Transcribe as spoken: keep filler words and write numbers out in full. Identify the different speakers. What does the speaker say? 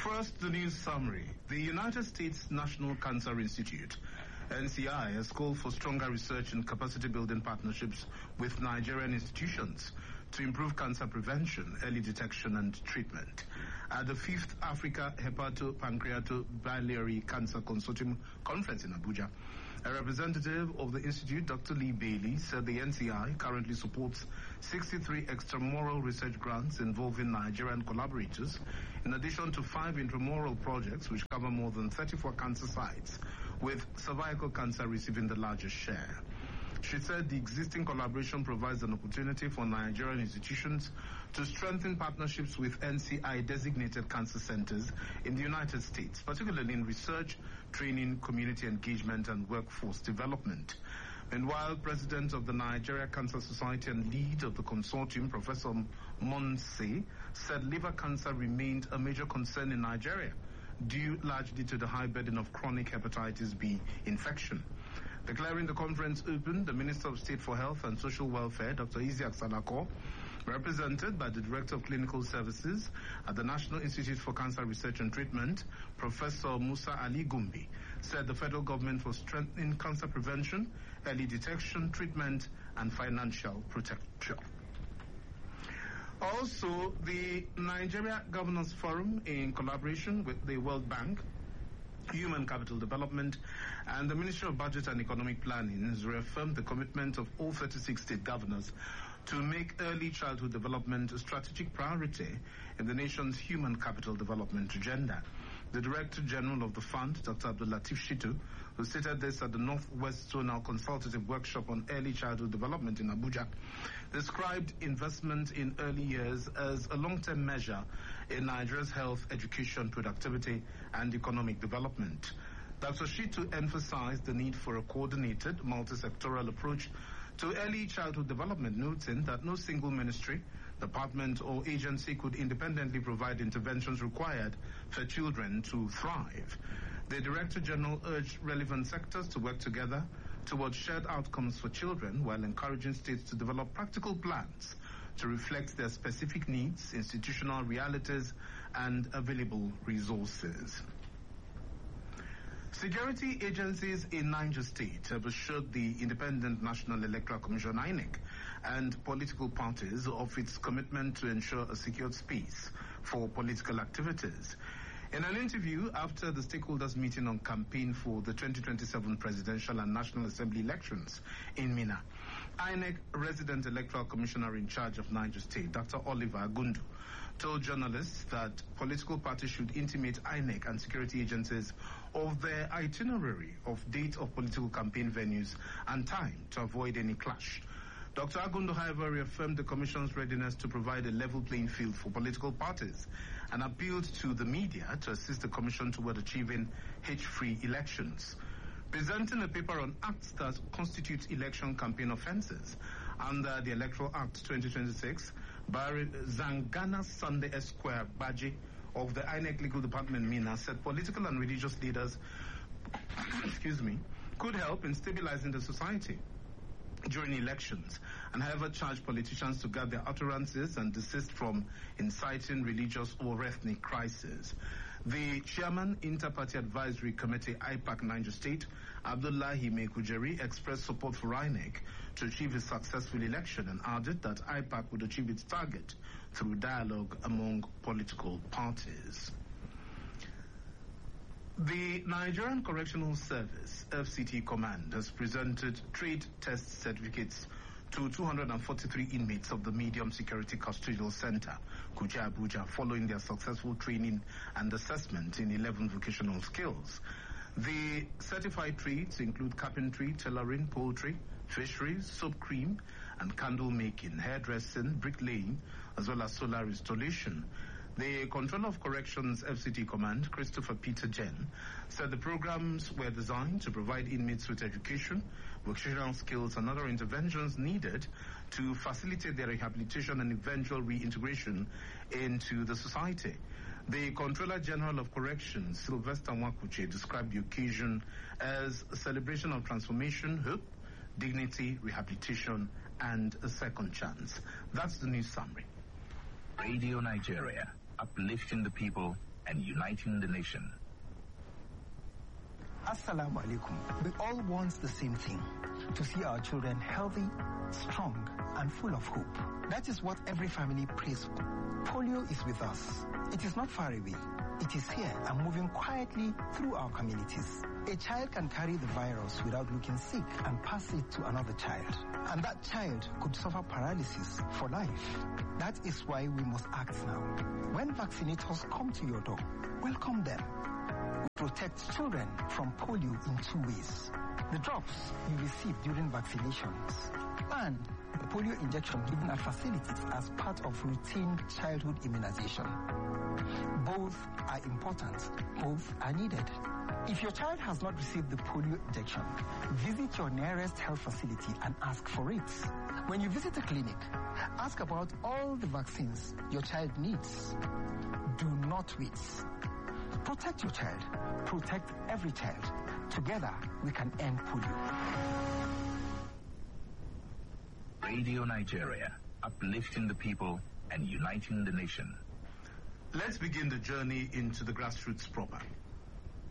Speaker 1: First, the news summary. The United States National Cancer Institute, N C I, has called for stronger research and capacity-building partnerships with Nigerian institutions to improve cancer prevention, early detection, and treatment. At the fifth Africa Hepato-Pancreato-Biliary Cancer Consortium Conference in Abuja, a representative of the institute, Doctor Lee Bailey, said the N C I currently supports sixty-three extramural research grants involving Nigerian collaborators, in addition to five intramural projects which cover more than thirty-four cancer sites, with cervical cancer receiving the largest share. She said the existing collaboration provides an opportunity for Nigerian institutions to strengthen partnerships with N C I-designated cancer centers in the United States, particularly in research, training, community engagement, and workforce development. Meanwhile, President of the Nigeria Cancer Society and lead of the consortium, Professor Monse, said liver cancer remained a major concern in Nigeria, due largely to the high burden of chronic hepatitis B infection. Declaring the conference open, the Minister of State for Health and Social Welfare, Doctor Isiaq Salako, represented by the Director of Clinical Services at the National Institute for Cancer Research and Treatment, Professor Musa Ali Gumbi, said the federal government was strengthening cancer prevention, early detection, treatment, and financial protection. Also, the Nigeria Governors Forum, in collaboration with the World Bank, Human Capital Development, and the Ministry of Budget and Economic Planning, has reaffirmed the commitment of all thirty-six state governors to make early childhood development a strategic priority in the nation's human capital development agenda. The Director General of the Fund, Doctor Abdul Latif Shitu, who stated this at the Northwest Zonal Consultative Workshop on Early Childhood Development in Abuja, described investment in early years as a long-term measure in Nigeria's health, education, productivity, and economic development. Doctor Shitu emphasized the need for a coordinated, multi-sectoral approach to early childhood development, noting that no single ministry, department, or agency could independently provide interventions required for children to thrive. The Director General urged relevant sectors to work together towards shared outcomes for children, while encouraging states to develop practical plans to reflect their specific needs, institutional realities, and available resources. Security agencies in Niger State have assured the Independent National Electoral Commission, I N E C, and political parties of its commitment to ensure a secured space for political activities. In an interview after the stakeholders meeting on campaign for the twenty twenty-seven presidential and National Assembly elections in Minna, I N E C Resident Electoral Commissioner in charge of Niger State, Doctor Oliver Agundu, told journalists that political parties should intimate I N E C and security agencies of their itinerary of date of political campaign venues and time to avoid any clash. Doctor Agundu, however, reaffirmed the Commission's readiness to provide a level playing field for political parties and appealed to the media to assist the Commission toward achieving H-free elections. Presenting a paper on acts that constitute election campaign offences under the Electoral Act twenty twenty-six, Barry Zangana Sunday Esquire Baji of the I N E C Legal Department, Mina, said political and religious leaders excuse me, could help in stabilizing the society during elections, and however charged politicians to guard their utterances and desist from inciting religious or ethnic crises. The chairman, Inter-Party Advisory Committee, I PAC Niger State, Abdullahi Mekujeri, expressed support for I N E C to achieve a successful election and added that I PAC would achieve its target through dialogue among political parties. The Nigerian Correctional Service, F C T Command, has presented trade test certificates to two hundred forty-three inmates of the Medium Security Custodial Center, Kuje Abuja, following their successful training and assessment in eleven vocational skills. The certified trades include carpentry, tailoring, poultry, fisheries, soap cream and candle making, hairdressing, bricklaying, as well as solar installation. The Controller of Corrections F C T Command, Christopher Peter Jen, said the programs were designed to provide inmates with education, vocational skills, and other interventions needed to facilitate their rehabilitation and eventual reintegration into the society. The Controller General of Corrections, Sylvester Nwakuche, described the occasion as a celebration of transformation, hope, dignity, rehabilitation, and a second chance. That's the news summary.
Speaker 2: Radio Nigeria, uplifting the people, and uniting the nation.
Speaker 3: Assalamu alaikum. We all want the same thing, to see our children healthy, strong, and full of hope. That is what every family prays for. Polio is with us. It is not far away. It is here and moving quietly through our communities. A child can carry the virus without looking sick and pass it to another child. And that child could suffer paralysis for life. That is why we must act now. When vaccinators come to your door, welcome them. We protect children from polio in two ways. The drops you receive during vaccinations and the polio injection given at facilities as part of routine childhood immunization. Both are important. Both are needed. If your child has not received the polio injection, visit your nearest health facility and ask for it. When you visit a clinic, ask about all the vaccines your child needs. Do not wait. Protect your child. Protect every child. Together, we can end polio.
Speaker 2: Radio Nigeria, uplifting the people and uniting the nation.
Speaker 1: Let's begin the journey into the grassroots proper.